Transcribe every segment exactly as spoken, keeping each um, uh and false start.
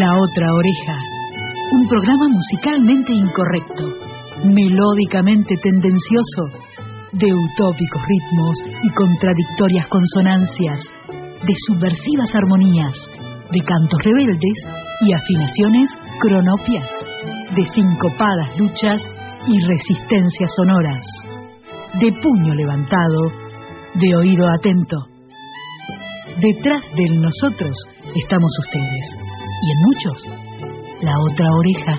La Otra Oreja, un programa musicalmente incorrecto, melódicamente tendencioso, de utópicos ritmos y contradictorias consonancias, de subversivas armonías, de cantos rebeldes y afinaciones cronopias, de sincopadas luchas y resistencias sonoras, de puño levantado, de oído atento. Detrás de nosotros estamos ustedes, y en muchos, la otra oreja.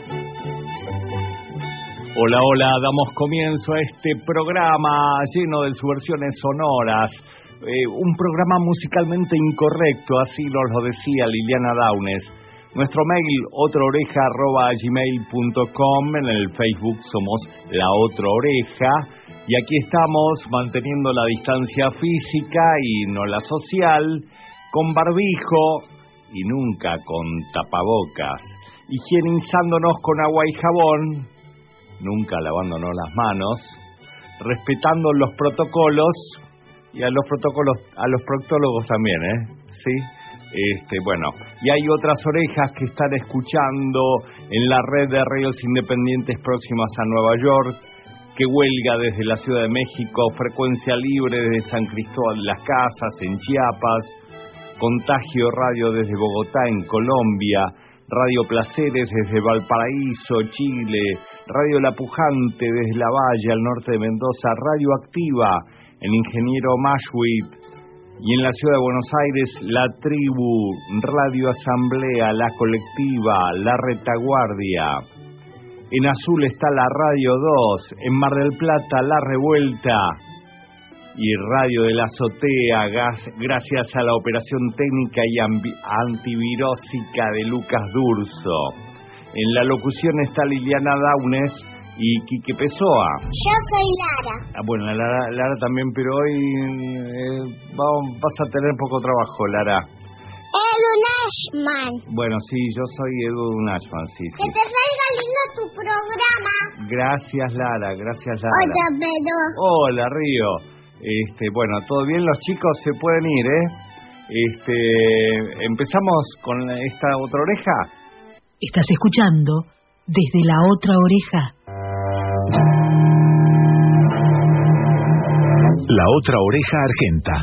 Hola, hola, damos comienzo a este programa lleno de subversiones sonoras, eh, un programa musicalmente incorrecto, así nos lo decía Liliana Downes. Nuestro mail, otraoreja arroba gmail punto com, en el Facebook somos La Otra Oreja, y aquí estamos manteniendo la distancia física y no la social, con barbijo y nunca con tapabocas, higienizándonos con agua y jabón, nunca lavándonos las manos, respetando los protocolos y a los protocolos, a los proctólogos también, ¿eh? Sí. Este, bueno, y hay otras orejas que están escuchando en la red de radios independientes próximas a Nueva York, que huelga desde la Ciudad de México, Frecuencia Libre desde San Cristóbal de las Casas, en Chiapas, Contagio Radio desde Bogotá, en Colombia, Radio Placeres desde Valparaíso, Chile, Radio La Pujante desde La Valle, al norte de Mendoza, Radio Activa en Ingeniero Mashuit, y en la Ciudad de Buenos Aires, La Tribu, Radio Asamblea, La Colectiva, La Retaguardia. En azul está la Radio dos, en Mar del Plata, La Revuelta, y Radio de la Azotea, gracias a la operación técnica y antivirósica de Lucas Durso. En la locución está Liliana Downes y Quique Pessoa. Yo soy Lara. Ah, bueno, Lara, Lara también, pero hoy eh, vamos, vas a tener poco trabajo, Lara. Edu Nashman. Bueno, sí, yo soy Edu Nashman, sí, sí. Que te salga lindo tu programa. Gracias, Lara, gracias, Lara. Hola, Pedro. Hola, Río. Este, bueno, todo bien, los chicos se pueden ir, ¿eh? Este, empezamos con esta otra oreja. Estás escuchando desde La Otra Oreja. La Otra Oreja Argenta.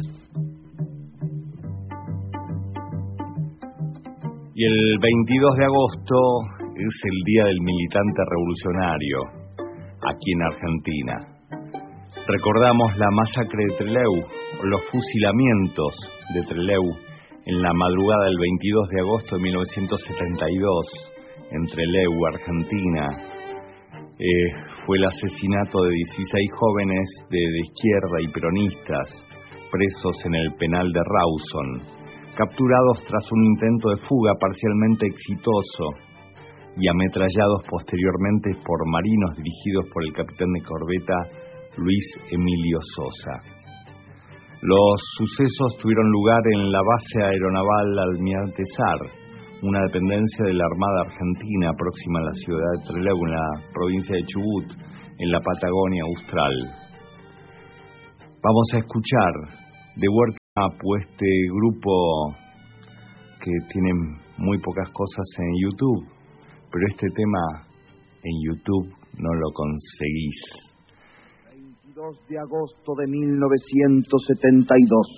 Y el veintidós de agosto es el Día del Militante Revolucionario, aquí en Argentina. Recordamos la masacre de Trelew, o los fusilamientos de Trelew, en la madrugada del veintidós de agosto de mil novecientos setenta y dos, en Trelew, Argentina. Eh, fue el asesinato de dieciséis jóvenes de, de izquierda y peronistas, presos en el penal de Rawson, capturados tras un intento de fuga parcialmente exitoso y ametrallados posteriormente por marinos dirigidos por el capitán de corbeta Luis Emilio Sosa. Los sucesos tuvieron lugar en la base aeronaval Almirante Sar, una dependencia de la Armada Argentina próxima a la ciudad de Trelew, en la provincia de Chubut, en la Patagonia Austral. Vamos a escuchar The Working Up, este grupo que tiene muy pocas cosas en YouTube, pero este tema en YouTube no lo conseguís. veintidós de agosto de mil novecientos setenta y dos.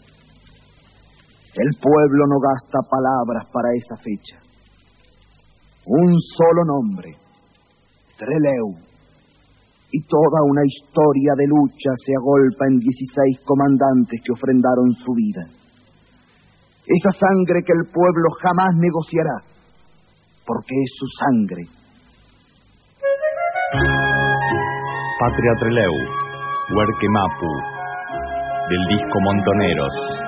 El pueblo no gasta palabras para esa fecha. Un solo nombre, Trelew, y toda una historia de lucha se agolpa en dieciséis comandantes que ofrendaron su vida. Esa sangre que el pueblo jamás negociará, porque es su sangre. Patria Trelew, Huerque Mapu, del disco Montoneros.